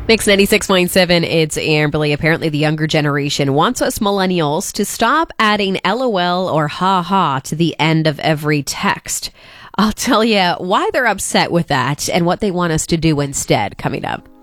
Mix 96.7, it's Amberly. Apparently, the younger generation wants us millennials to stop adding LOL or ha to the end of every text. I'll tell you why they're upset with that and what they want us to do instead coming up.